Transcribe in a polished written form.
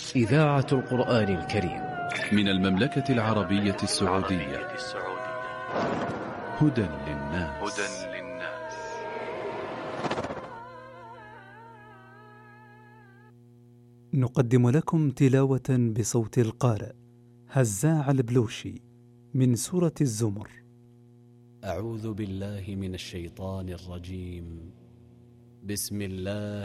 إذاعة القرآن الكريم من المملكة العربية السعودية. هدى للناس. نقدم لكم تلاوة بصوت القارئ هزاع البلوشي من سورة الزمر. أعوذ بالله من الشيطان الرجيم. بسم الله